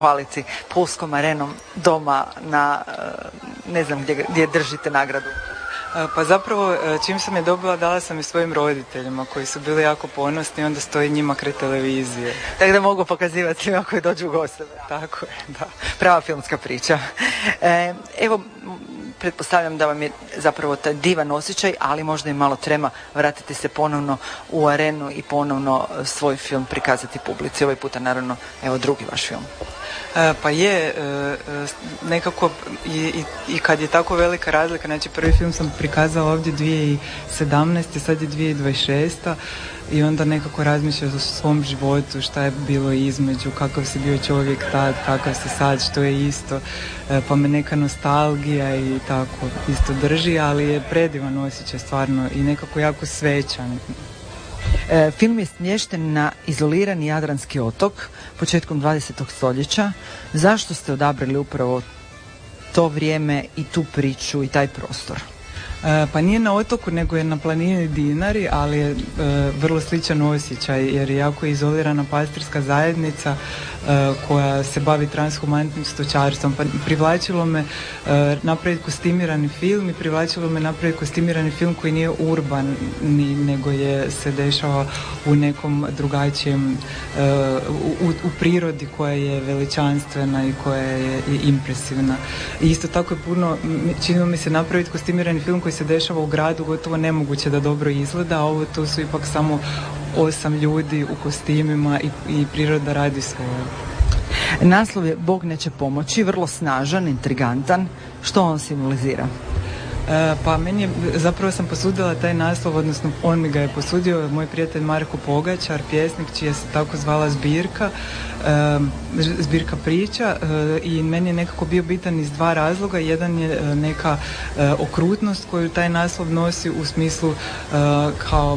hvaliti Pulskom arenom doma na, ne znam gdje držite nagradu. Pa zapravo čim sam je dobila dala sam i svojim roditeljima koji su bili jako ponosni, onda stoji njima kraj televizije. Tako da mogu pokazivati svima koji dođu u goste. Tako je, da. Prava filmska priča. Evo, pretpostavljam da vam je zapravo taj divan osjećaj, ali možda i malo trema vratiti se ponovno u arenu i ponovno svoj film prikazati publici. Ovaj puta naravno, evo drugi vaš film. Pa je, nekako i kad je tako velika razlika, znači prvi film sam prikazala ovdje 2017. sad je 2026. I onda nekako razmišljaš o svom životu, šta je bilo između, kakav si bio čovjek tad, kakav si sad, što je isto, pa me neka nostalgija i tako isto drži, ali je predivan osjećaj stvarno i nekako jako svečan. Film je smješten na izolirani jadranski otok početkom 20. stoljeća. Zašto ste odabrali upravo to vrijeme i tu priču i taj prostor? Pa nije na otoku, nego je na planini Dinari, ali je vrlo sličan osjećaj jer je jako izolirana pastirska zajednica koja se bavi transhumantnim stočarstvom. Pa privlačilo me napraviti kostimirani film i privlačilo me napraviti kostimirani film koji nije urban, nego se dešava u nekom drugačijem, u prirodi koja je veličanstvena i koja je impresivna. I isto tako je puno, činilo mi se napraviti kostimirani film koji se dešava u gradu, gotovo nemoguće da dobro izgleda, a ovo tu su ipak samo 8 ljudi u kostimima i priroda radi svoje. Naslov je Bog neće pomoći, vrlo snažan, intrigantan. Što on simbolizira? Pa meni je, zapravo sam posudila taj naslov, odnosno on mi ga je posudio, moj prijatelj Marko Pogačar, pjesnik čija se tako zvala zbirka priča, i meni je nekako bio bitan iz dva razloga. Jedan je neka okrutnost koju taj naslov nosi u smislu kao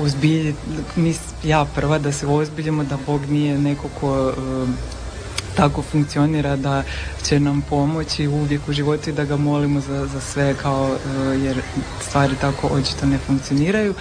ja prva da se ozbiljimo, da Bog nije neko ko tako funkcionira da će nam pomoći uvijek u životu i da ga molimo za sve, kao jer stvari tako očito ne funkcioniraju,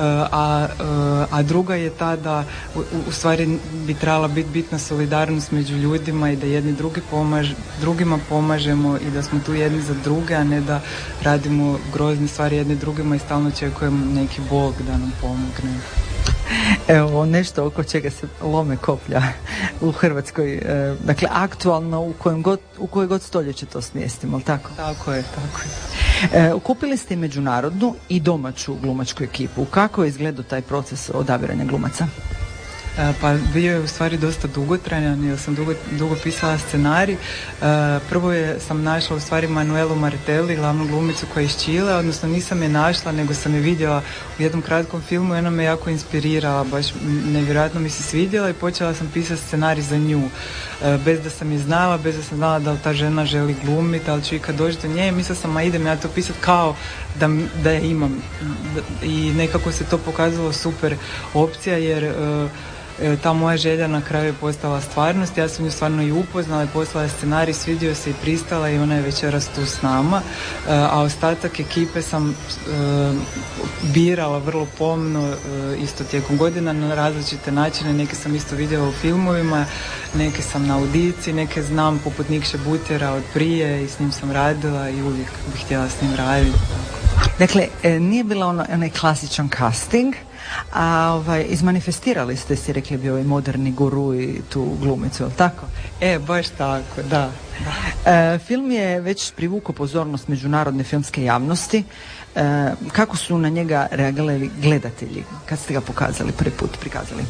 a druga je ta da u stvari bi trebala biti bitna solidarnost među ljudima i da jedni drugima pomažemo i da smo tu jedni za druge, a ne da radimo grozne stvari jedni drugima i stalno očekujemo neki Bog da nam pomogne. Evo, nešto oko čega se lome koplja u Hrvatskoj, dakle aktualno u koje god stoljeće to smjestimo, ali tako? Tako je. Okupili ste i međunarodnu i domaću glumačku ekipu. Kako je izgledao taj proces odabiranja glumaca? Pa bio je u stvari dosta dugotrajan jer sam dugo pisala scenarij. Prvo sam našla u stvari Manuelu Martelli, glavnu glumicu koja je iz Čile, odnosno nisam je našla nego sam je vidjela u jednom kratkom filmu i ona me jako inspirirala, baš nevjerojatno mi se svidjela i počela sam pisati scenarij za nju. Bez da sam je znala, bez da sam znala da li ta žena želi glumiti, da li ću ikad doći do nje, mislila sam idem ja to pisati kao da je imam. I nekako se to pokazalo super opcija jer ta moja želja na kraju je postala stvarnost. Ja sam nju stvarno i upoznala i poslala je scenarij, svidio se i pristala i ona je večeras tu s nama, a ostatak ekipe sam birala vrlo pomno isto tijekom godina na različite načine. Neke sam isto vidjela u filmovima, neke sam na audiciji, neke znam poput Nikše Butjera od prije i s njim sam radila i uvijek bih htjela s njim raditi. Dakle, nije bila onaj klasičan casting, a izmanifestirali ste si, rekli bi, ovaj moderni guru i tu glumicu, je li tako? Baš tako, da. Film je već privukao pozornost međunarodne filmske javnosti. Kako su na njega reagirali gledatelji kad ste ga pokazali, prvi put prikazali?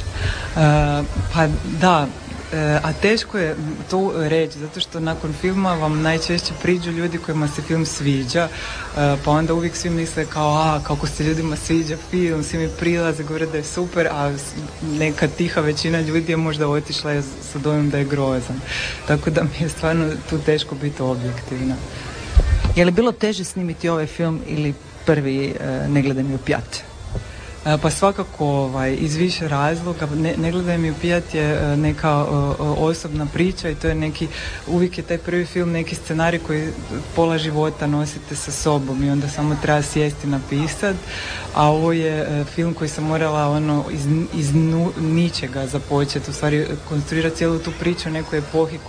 Pa da, a teško je to reći, zato što nakon filma vam najčešće priđu ljudi kojima se film sviđa, pa onda uvijek svi misle kao kako se ljudima sviđa film, svi mi prilaze, govore da je super, a neka tiha većina ljudi je možda otišla sa dojmom da je grozan. Tako da mi je stvarno tu teško biti objektivna. Je li bilo teže snimiti ovaj film ili prvi Ne gledaj mi u pjat? Pa svakako iz više razloga. Ne gledaj mi upijat je neka osobna priča i to je neki, uvijek je taj prvi film neki scenarij koji pola života nosite sa sobom i onda samo treba sjesti napisati, a ovo je film koji sam morala iz ničega započeti, u stvari konstruirati cijelu tu priču u nekoj epohi